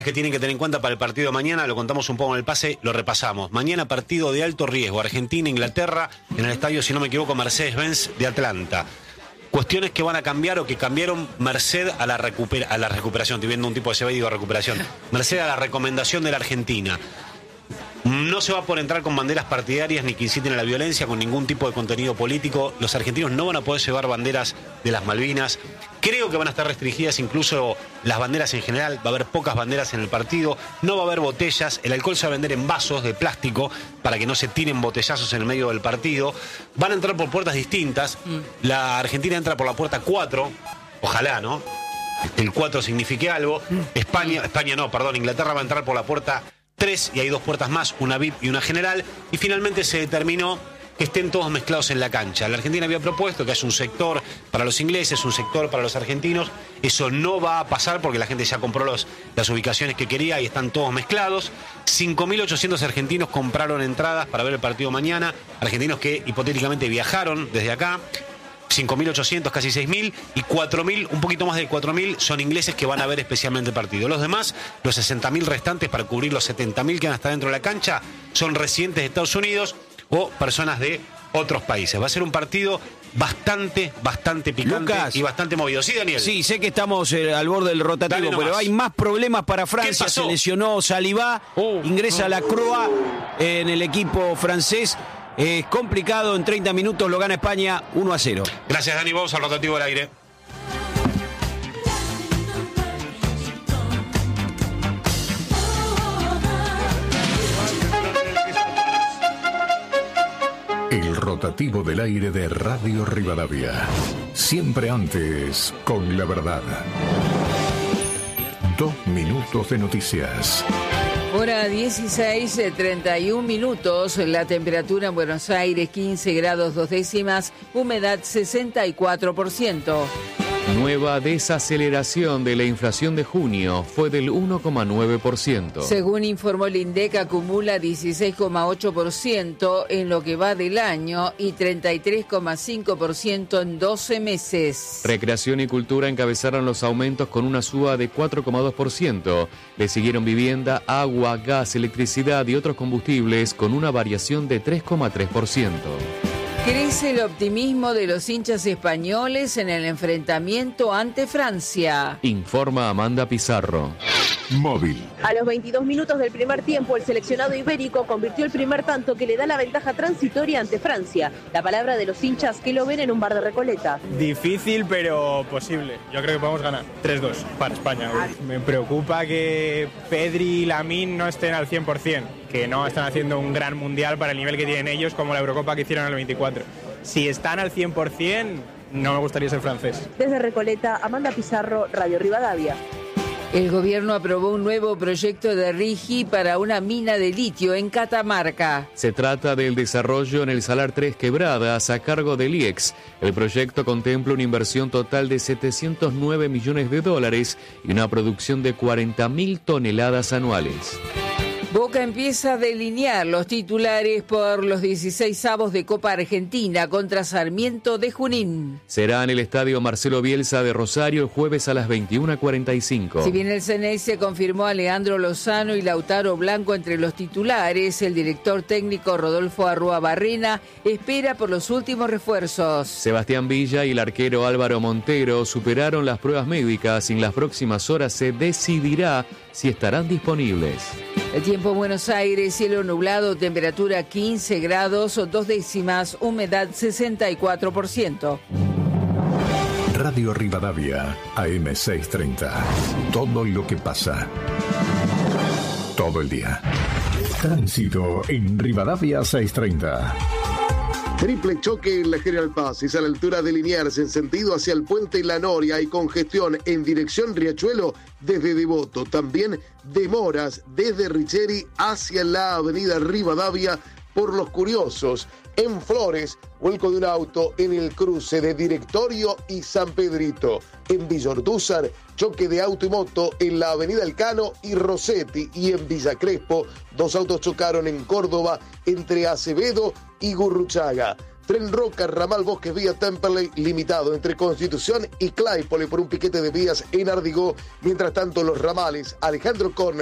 que tienen que tener en cuenta para el partido de mañana, lo contamos un poco en el pase, lo repasamos. Mañana partido de alto riesgo, Argentina-Inglaterra, en el estadio, si no me equivoco, Mercedes-Benz de Atlanta. Cuestiones que van a cambiar o que cambiaron merced a la recuperación. Estoy viendo un tipo de CB y digo recuperación. Merced a la recomendación de la Argentina. No se va a poder entrar con banderas partidarias ni que inciten a la violencia, con ningún tipo de contenido político. Los argentinos no van a poder llevar banderas de las Malvinas. Creo que van a estar restringidas incluso las banderas en general. Va a haber pocas banderas en el partido. No va a haber botellas. El alcohol se va a vender en vasos de plástico para que no se tiren botellazos en el medio del partido. Van a entrar por puertas distintas. La Argentina entra por la puerta 4. Ojalá, ¿no? El 4 signifique algo. Inglaterra va a entrar por la puerta 3 y hay 2 puertas más, una VIP y una general. Y finalmente se determinó que estén todos mezclados en la cancha. La Argentina había propuesto que haya un sector para los ingleses, un sector para los argentinos. Eso no va a pasar porque la gente ya compró las ubicaciones que quería y están todos mezclados. 5.800 argentinos compraron entradas para ver el partido mañana. Argentinos que hipotéticamente viajaron desde acá. 5.800, casi 6.000, y 4.000, un poquito más de 4.000 son ingleses que van a ver especialmente el partido. Los demás, los 60.000 restantes para cubrir los 70.000 que van a estar dentro de la cancha, son residentes de Estados Unidos o personas de otros países. Va a ser un partido bastante picante, Lucas, y bastante movido. ¿Sí, Daniel? Sí, sé que estamos al borde del rotativo, pero hay más problemas para Francia. Se lesionó Saliba, ingresa la Croix en el equipo francés. Es complicado, en 30 minutos lo gana España 1-0. Gracias, Dani. Vamos al rotativo del aire. El rotativo del aire de Radio Rivadavia. Siempre antes con la verdad. 2 minutos de noticias. Hora 16:31 minutos, la temperatura en Buenos Aires 15 grados 2 décimas, humedad 64%. Nueva desaceleración de la inflación de junio fue del 1,9%. Según informó el INDEC, acumula 16,8% en lo que va del año y 33,5% en 12 meses. Recreación y cultura encabezaron los aumentos con una suba de 4,2%. Le siguieron vivienda, agua, gas, electricidad y otros combustibles con una variación de 3,3%. Crece el optimismo de los hinchas españoles en el enfrentamiento ante Francia. Informa Amanda Pizarro. Móvil. A los 22 minutos del primer tiempo, el seleccionado ibérico convirtió el primer tanto que le da la ventaja transitoria ante Francia. La palabra de los hinchas que lo ven en un bar de Recoleta. Difícil, pero posible. Yo creo que podemos ganar 3-2 para España. Me preocupa que Pedri y Lamine no estén al 100%, que no están haciendo un gran mundial para el nivel que tienen ellos, como la Eurocopa que hicieron en el 24. Si están al 100%, no me gustaría ser francés. Desde Recoleta, Amanda Pizarro, Radio Rivadavia. El gobierno aprobó un nuevo proyecto de RIGI para una mina de litio en Catamarca. Se trata del desarrollo en el Salar 3 Quebradas a cargo del IEX. El proyecto contempla una inversión total de $709 millones y una producción de 40.000 toneladas anuales. Boca empieza a delinear los titulares por los 16avos de Copa Argentina contra Sarmiento de Junín. Será en el estadio Marcelo Bielsa de Rosario el jueves a las 21:45. Si bien el CNS confirmó a Leandro Lozano y Lautaro Blanco entre los titulares, el director técnico Rodolfo Arrua Barrena espera por los últimos refuerzos. Sebastián Villa y el arquero Álvaro Montero superaron las pruebas médicas y en las próximas horas se decidirá si estarán disponibles. El tiempo en Buenos Aires, cielo nublado, temperatura 15 grados 2 décimas, humedad 64%. Radio Rivadavia, AM 630. Todo lo que pasa. Todo el día. Tránsito en Rivadavia 630. Triple choque en la General Paz, es a la altura de Liniers en sentido hacia el puente La Noria. Hay congestión en dirección Riachuelo desde Devoto. También demoras desde Richeri hacia la avenida Rivadavia por Los Curiosos. En Flores, vuelco de un auto en el cruce de Directorio y San Pedrito. En Villa Ortúzar, choque de auto y moto en la avenida Elcano y Rossetti. Y en Villa Crespo, 2 autos chocaron en Córdoba entre Acevedo y Gurruchaga. Tren Roca, ramal Bosques vía Temperley, limitado entre Constitución y Claypole por un piquete de vías en Ardigó. Mientras tanto, los ramales Alejandro Corner,